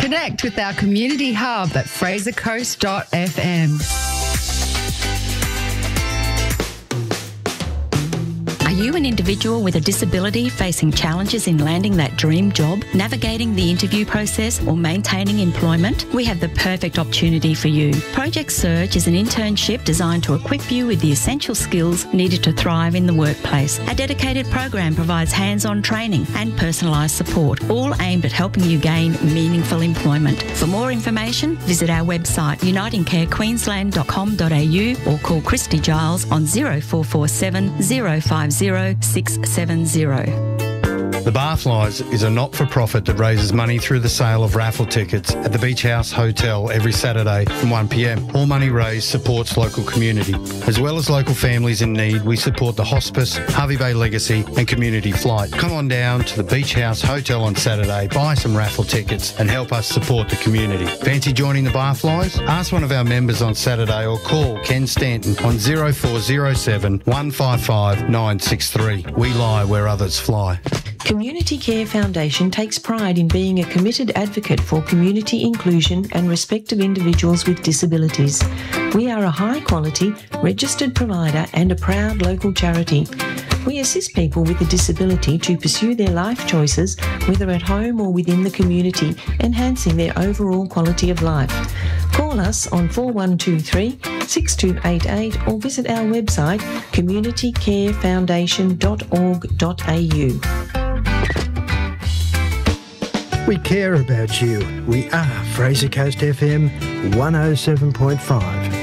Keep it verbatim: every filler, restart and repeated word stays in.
Connect with our community hub at fraser coast dot f m. Are you an individual with a disability facing challenges in landing that dream job, navigating the interview process or maintaining employment? We have the perfect opportunity for you. Project Surge is an internship designed to equip you with the essential skills needed to thrive in the workplace. Our dedicated program provides hands-on training and personalised support, all aimed at helping you gain meaningful employment. For more information, visit our website uniting care queensland dot com dot a u or call Christy Giles on zero four four seven zero five zero six seven zero. The Barflies is a not-for-profit that raises money through the sale of raffle tickets at the Beach House Hotel every Saturday from one p m. All money raised supports local community. As well as local families in need, we support the Hospice, Harvey Bay Legacy and Community Flight. Come on down to the Beach House Hotel on Saturday, buy some raffle tickets and help us support the community. Fancy joining the Barflies? Ask one of our members on Saturday or call Ken Stanton on zero four zero seven one five five nine six three. We lie where others fly. Community Care Foundation takes pride in being a committed advocate for community inclusion and respect of individuals with disabilities. We are a high-quality, registered provider and a proud local charity. We assist people with a disability to pursue their life choices, whether at home or within the community, enhancing their overall quality of life. Call us on four one two three, six two eight eight or visit our website community care foundation dot org dot a u. We care about you. We are Fraser Coast F M one oh seven point five.